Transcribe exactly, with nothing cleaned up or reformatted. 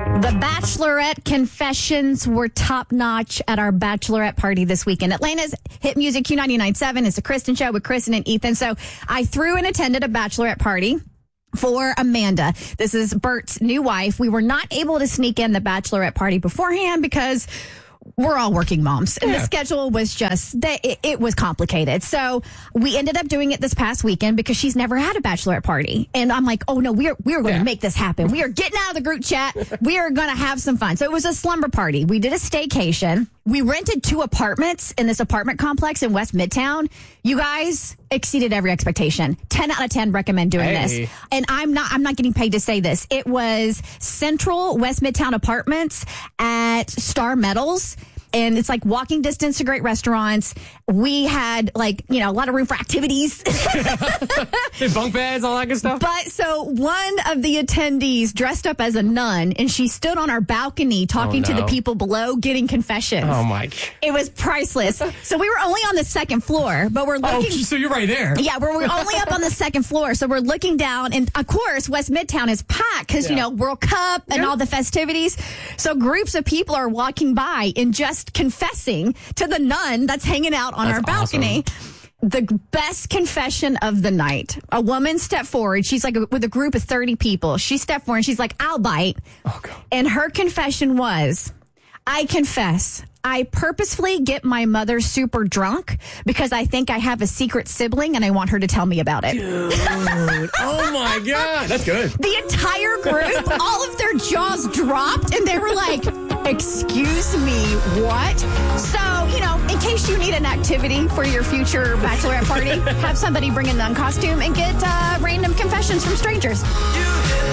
The Bachelorette confessions were top-notch at our Bachelorette party this weekend. Atlanta's hit music Q ninety-nine point seven is the Kristen Show with Kristen and Ethan. So I threw and attended a Bachelorette party for Amanda. This is Bert's new wife. We were not able to sneak in the Bachelorette party beforehand because we're all working moms. And yeah. the schedule was just, it, it was complicated. So we ended up doing it this past weekend because she's never had a Bachelorette party. And I'm like, oh no, we are, we are going to yeah. make this happen. We are getting out of the group chat. We are going to have some fun. So it was a slumber party. We did a staycation. We rented two apartments in this apartment complex in West Midtown. You guys exceeded every expectation. ten out of ten recommend doing hey. this. And I'm not, I'm not getting paid to say this. It was Central West Midtown Apartments at Star Metals. And it's like walking distance to great restaurants. We had like, you know, a lot of room for activities. Bunk beds, all that good stuff. But so one of the attendees dressed up as a nun and she stood on our balcony talking oh, no. to the people below getting confessions. Oh my. It was priceless. So we were only on the second floor, but we're looking. Oh, so you're right there. Yeah, we're, we're only up on the second floor. So we're looking down. And of course, West Midtown is packed because, yeah. you know, World Cup and yeah. all the festivities. So groups of people are walking by and just confessing to the nun that's hanging out on that's our balcony. Awesome. The best confession of the night. A woman stepped forward. She's like with a group of thirty people. She stepped forward and she's like, I'll bite. Oh, God. And her confession was, I confess, I purposefully get my mother super drunk because I think I have a secret sibling and I want her to tell me about it. Dude. Oh, my God. That's good. The entire group, all of their jaws dropped and they were like, excuse me, what? So, you know, in case you need an activity for your future bachelorette party, have somebody bring a nun costume and get uh, random confessions from strangers.